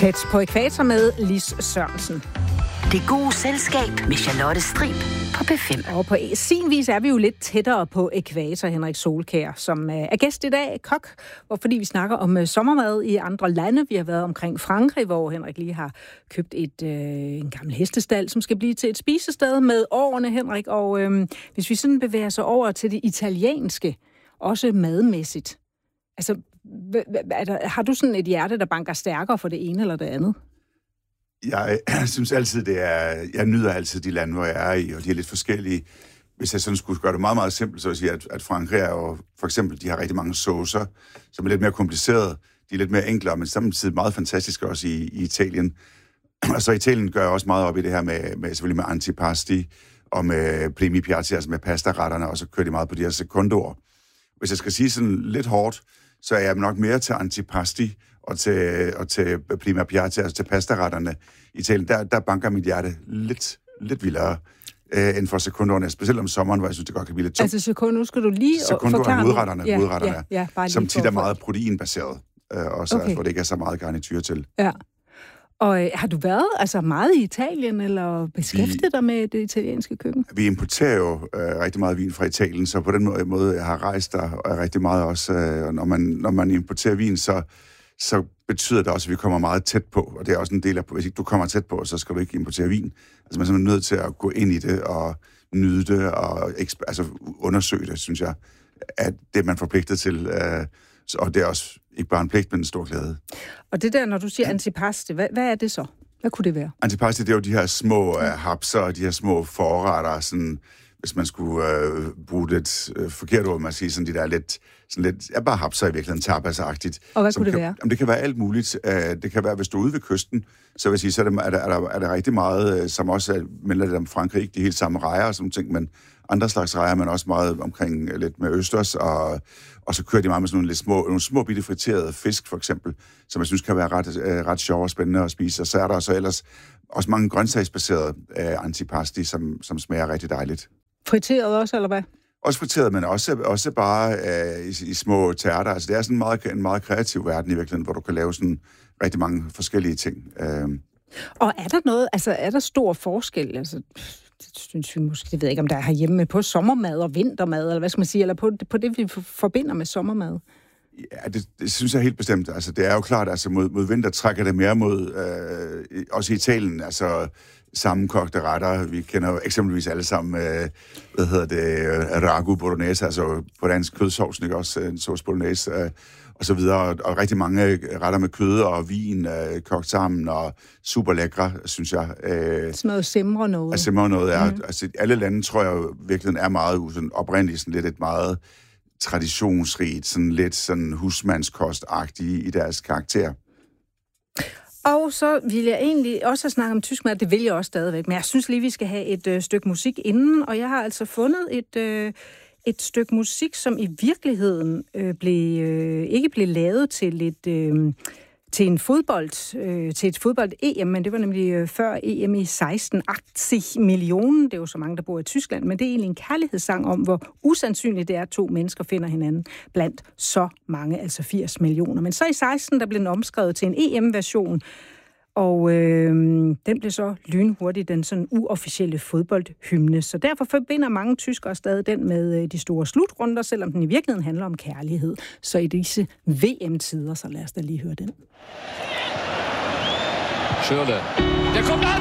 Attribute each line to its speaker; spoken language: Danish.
Speaker 1: Tæt på ækvator med Lis Sørensen.
Speaker 2: Det gode selskab med Charlotte Strib på P5.
Speaker 1: Og på sin vis er vi jo lidt tættere på ækvator, Henrik Solkjær, som er gæst i dag, kok, fordi vi snakker om sommermad i andre lande. Vi har været omkring Frankrig, hvor Henrik lige har købt en gammel hestestald, som skal blive til et spisested med årene, Henrik. Og hvis vi sådan bevæger sig over til det italienske, også madmæssigt, altså, har du sådan et hjerte, der banker stærkere for det ene eller det andet?
Speaker 3: Jeg synes altid, jeg nyder altid de lande, hvor jeg er i, og de er lidt forskellige. Hvis jeg sådan skulle gøre det meget, meget simpelt, så vil jeg sige, at Frankrig er jo, for eksempel, de har rigtig mange saucer, som er lidt mere komplicerede. De er lidt mere enklere, men samtidig meget fantastiske også i Italien. Og så Italien gør jeg også meget op i det her med selvfølgelig med antipasti og med primi piatti, altså med pastaretterne, og så kører de meget på de her secondoer. Hvis jeg skal sige sådan lidt hårdt, så er jeg nok mere til antipasti og til prima piatti, altså til pastaretterne i Italien. Der banker mit hjerte lidt vildere end for sekunderne, specielt om sommeren, hvor jeg synes, det godt kan blive lidt tungt.
Speaker 1: Altså sekunder, skal du lige forklare
Speaker 3: hovedretterne, som tit er meget proteinbaseret, og så hvor det ikke er så meget garnityr til.
Speaker 1: Ja. Og har du været meget i Italien, eller beskæftiget dig med det italienske køkken?
Speaker 3: Vi importerer jo rigtig meget vin fra Italien, så på den måde, jeg har rejst der rigtig meget også. Når man importerer vin, så betyder det også, at vi kommer meget tæt på. Og det er også en del af, hvis ikke du kommer tæt på, så skal du ikke importere vin. Altså man er simpelthen nødt til at gå ind i det og nyde det og undersøge det, synes jeg, at det man forpligtet til. Og det er også ikke bare en pligt, men en stor glæde.
Speaker 1: Og det der, når du siger antipasti, hvad er det så? Hvad kunne det være?
Speaker 3: Antipasti, det er jo de her små hapser, de her små forretter, sådan, hvis man skulle bruge det forkert ord, man siger, sådan de der lidt bare hapser i virkeligheden, tapasagtigt.
Speaker 1: Og hvad kunne det være?
Speaker 3: Det kan være alt muligt. Det kan være, hvis du er ude ved kysten, så vil jeg sige, så er der rigtig meget, som også minder lidt om Frankrig, ikke de helt samme rejer og sådan ting, men andre slags rejer, men også meget omkring lidt med østers, og så kører de meget med sådan nogle små bitte friterede fisk, for eksempel, som jeg synes kan være ret sjov og spændende at spise. Og så er der så ellers også mange grøntsagsbaserede antipasti, som smager rigtig dejligt.
Speaker 1: Friteret også, eller hvad?
Speaker 3: Også friteret, men også bare i små tærter. Altså det er sådan en meget kreativ verden i virkeligheden, hvor du kan lave sådan rigtig mange forskellige ting.
Speaker 1: Og er der noget, er der stor forskel? Altså, det synes vi måske, det ved jeg ikke, om der er herhjemme, på sommermad og vintermad, eller hvad skal man sige, eller på det, vi forbinder med sommermad?
Speaker 3: Ja, det synes jeg helt bestemt. Altså, det er jo klart, altså mod vinter trækker det mere mod, også i Italien, altså sammenkogte retter. Vi kender jo eksempelvis alle sammen, ragu bolognese, altså på dansk kødsovsen, ikke også, en sauce bolognese, og så videre, og rigtig mange retter med kød og vin kogt sammen, og super lækre, synes jeg.
Speaker 1: Sådan noget simre noget.
Speaker 3: Simre noget, ja. Altså, alle lande, tror jeg jo virkelig er meget sådan, oprindeligt sådan lidt et meget traditionsrigt, sådan lidt sådan husmandskostagtige i deres karakter.
Speaker 1: Og så vil jeg egentlig også have snakket om tysk mad, det vil jeg også stadigvæk, men jeg synes lige, vi skal have et stykke musik inden, og jeg har altså fundet et stykke musik, som i virkeligheden ikke blev lavet til et fodbold-EM, men det var nemlig før EM i 16, 80 millioner. Det er jo så mange, der bor i Tyskland, men det er egentlig en kærlighedssang om, hvor usandsynligt det er, at to mennesker finder hinanden blandt så mange, altså 80 millioner. Men så i 16, der blev den omskrevet til en EM-version, og den blev så lynhurtigt den sådan uofficielle fodboldhymne. Så derfor forbinder mange tyskere stadig den med de store slutrunder, selvom den i virkeligheden handler om kærlighed. Så i disse VM-tider, så lad os da lige høre den.
Speaker 4: Schürrle. Der kommt an!